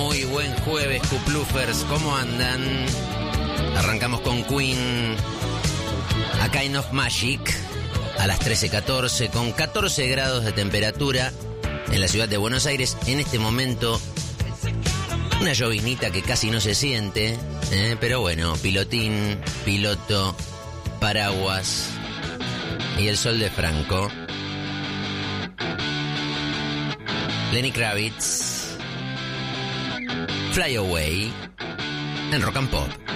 Muy buen jueves, Cuplufers, ¿cómo andan? Arrancamos con Queen, A Kind of Magic, a las 13:14, con 14 grados de temperatura en la ciudad de Buenos Aires. En este momento, una llovinita que casi no se siente, pero bueno, pilotín, piloto, paraguas y el sol de Franco. Lenny Kravitz, Fly Away, en Rock and Pop.